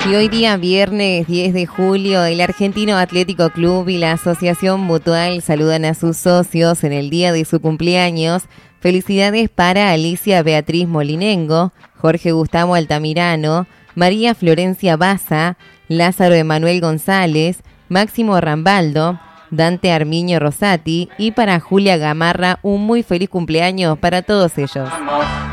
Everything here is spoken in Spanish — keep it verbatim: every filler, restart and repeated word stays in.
Y hoy día, viernes diez de julio, el Argentino Atlético Club y la Asociación Mutual saludan a sus socios en el día de su cumpleaños. Felicidades para Alicia Beatriz Molinengo, Jorge Gustavo Altamirano, María Florencia Baza, Lázaro Emanuel González, Máximo Rambaldo, Dante Armiño Rosati y para Julia Gamarra un muy feliz cumpleaños para todos ellos.